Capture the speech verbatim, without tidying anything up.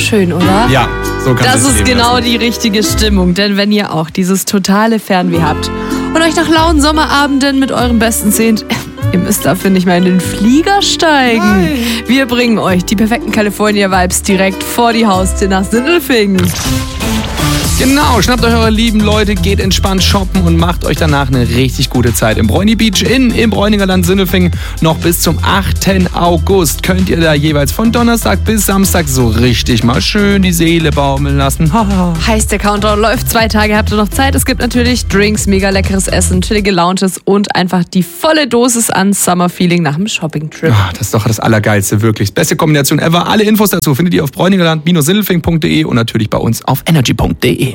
schön, oder? Ja, so kann Das es ist leben genau lassen. die richtige Stimmung, denn wenn ihr auch dieses totale Fernweh habt und euch nach lauen Sommerabenden mit eurem Besten sehnt, ihr müsst dafür nicht mal in den Flieger steigen. Nein. Wir bringen euch die perfekten California-Vibes direkt vor die Haustür nach Sindelfingen. Genau, schnappt euch eure lieben Leute, geht entspannt shoppen und macht euch danach eine richtig gute Zeit im Bräuni Beach Inn im Bräuninger Land Sindelfingen. Noch bis zum achten August könnt ihr da jeweils von Donnerstag bis Samstag so richtig mal schön die Seele baumeln lassen. Heißt, der Countdown läuft zwei Tage, habt ihr noch Zeit. Es gibt natürlich Drinks, mega leckeres Essen, chillige Lounges und einfach die volle Dosis an Summer-Feeling nach dem Shopping-Trip. Ah, das ist doch das Allergeilste, wirklich. Beste Kombination ever. Alle Infos dazu findet ihr auf bräunigerland Sindelfingen punkt de und natürlich bei uns auf energy punkt de.